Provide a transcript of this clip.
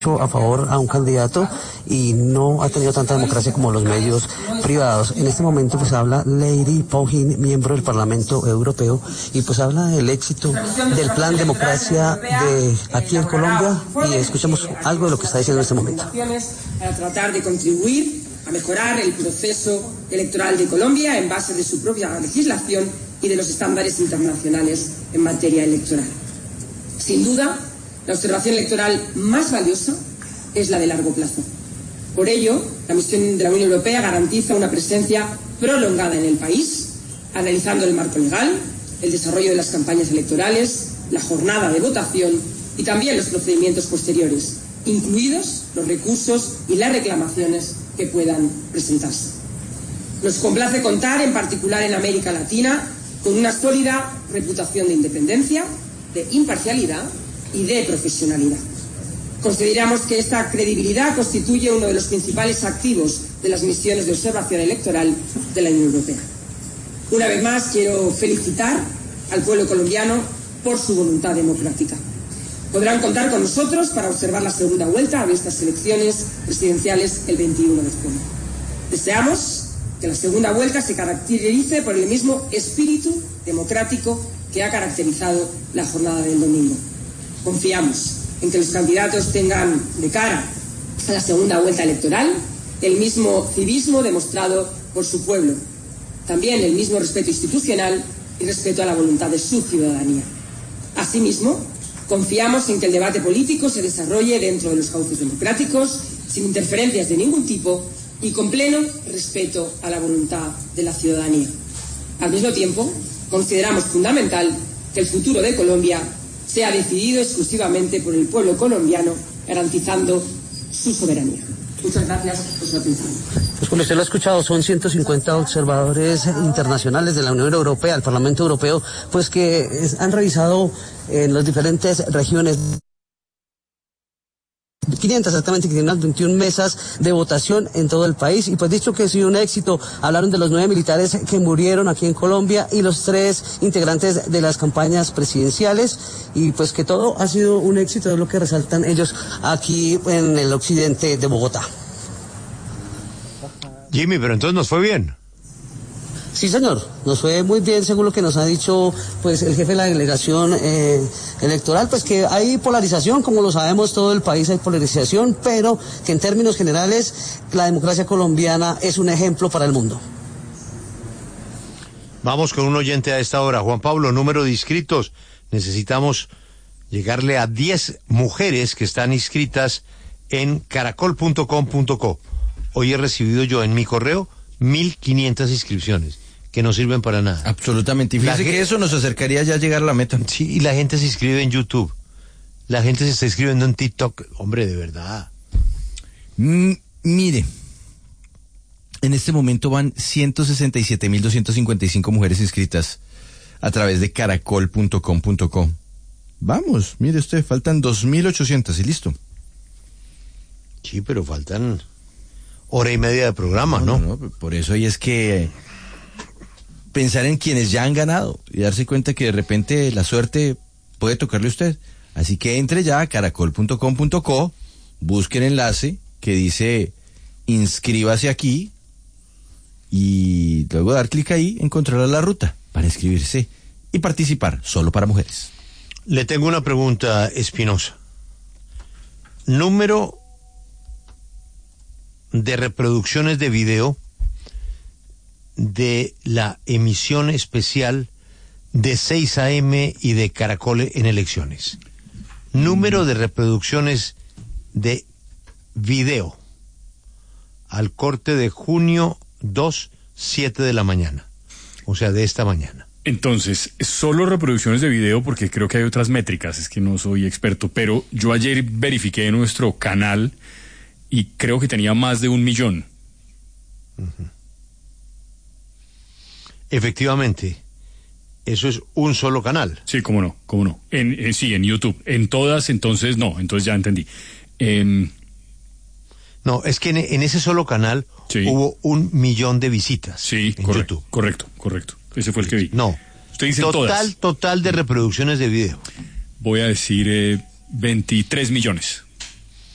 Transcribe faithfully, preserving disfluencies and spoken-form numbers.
a favor a un candidato y no ha tenido tanta democracia como los medios privados. En este momento pues habla Lady Paugin, miembro del Parlamento Europeo, y pues habla del éxito del plan democracia de aquí en Colombia, y escuchemos algo de lo que está diciendo en este momento. Para tratar de contribuir a mejorar el proceso electoral de Colombia en base de su propia legislación y de los estándares internacionales en materia electoral. Sin duda, la observación electoral más valiosa es la de largo plazo. Por ello, la misión de la Unión Europea garantiza una presencia prolongada en el país, analizando el marco legal, el desarrollo de las campañas electorales, la jornada de votación y también los procedimientos posteriores, incluidos los recursos y las reclamaciones que puedan presentarse. Nos complace contar, en particular en América Latina, con una sólida reputación de independencia, de imparcialidad y de profesionalidad. Consideramos que esta credibilidad constituye uno de los principales activos de las misiones de observación electoral de la Unión Europea. Una vez más, quiero felicitar al pueblo colombiano por su voluntad democrática. Podrán contar con nosotros para observar la segunda vuelta de estas elecciones presidenciales el veintiuno de junio. Deseamos que la segunda vuelta se caracterice por el mismo espíritu democrático que ha caracterizado la jornada del domingo. Confiamos en que los candidatos tengan de cara a la segunda vuelta electoral el mismo civismo demostrado por su pueblo, también el mismo respeto institucional y respeto a la voluntad de su ciudadanía. Asimismo, confiamos en que el debate político se desarrolle dentro de los cauces democráticos, sin interferencias de ningún tipo y con pleno respeto a la voluntad de la ciudadanía. Al mismo tiempo, consideramos fundamental que el futuro de Colombia sea decidido exclusivamente por el pueblo colombiano, garantizando su soberanía. Muchas gracias por su atención. Pues como usted lo ha escuchado, son ciento cincuenta observadores internacionales de la Unión Europea, el Parlamento Europeo, pues que han revisado en las diferentes regiones quinientas exactamente, que tienen unas veintiuna mesas de votación en todo el país, y pues dicho que ha sido un éxito. Hablaron de los nueve militares que murieron aquí en Colombia y los tres integrantes de las campañas presidenciales, y pues que todo ha sido un éxito, es lo que resaltan ellos aquí en el occidente de Bogotá. Jimmy, pero entonces nos fue bien. Sí, señor, nos fue muy bien, según lo que nos ha dicho pues el jefe de la delegación eh, electoral, pues que hay polarización, como lo sabemos, todo el país hay polarización, pero que en términos generales la democracia colombiana es un ejemplo para el mundo. Vamos con un oyente a esta hora. Juan Pablo, número de inscritos. Necesitamos llegarle a diez mujeres que están inscritas en caracol punto com punto co. Hoy he recibido yo en mi correo mil quinientas inscripciones que no sirven para nada. Absolutamente. Y fíjese que eso nos acercaría ya a llegar a la meta. Sí, y la gente se inscribe en YouTube. La gente se está inscribiendo en TikTok. Hombre, de verdad. Mm, mire, en este momento van ciento sesenta y siete mil doscientas cincuenta y cinco mujeres inscritas a través de caracol punto com punto co. Vamos, mire usted, faltan dos mil ochocientas y listo. Sí, pero faltan hora y media de programa, ¿no? No, no, no, por eso ahí es que pensar en quienes ya han ganado y darse cuenta que de repente la suerte puede tocarle a usted. Así que entre ya a caracol punto com punto co, busque el enlace que dice inscríbase aquí y luego dar clic ahí, encontrará la ruta para inscribirse y participar, solo para mujeres. Le tengo una pregunta espinosa. Número de reproducciones de video de la emisión especial de seis a eme y de Caracol en elecciones. Número de reproducciones de video al corte de junio dos, siete de la mañana, o sea, de esta mañana. Entonces, solo reproducciones de video, porque creo que hay otras métricas, es que no soy experto, pero yo ayer verifiqué en nuestro canal y creo que tenía más de un millón. Uh-huh. Efectivamente, eso es un solo canal. Sí, cómo no, cómo no. En, en, sí, en YouTube. En todas, entonces no, entonces ya entendí. En... No, es que en, en ese solo canal sí. Hubo un millón de visitas. Sí, en correcto, YouTube. correcto, correcto. Ese fue el que vi. No, usted dice total, todas. total de reproducciones de video. Voy a decir eh, veintitrés millones.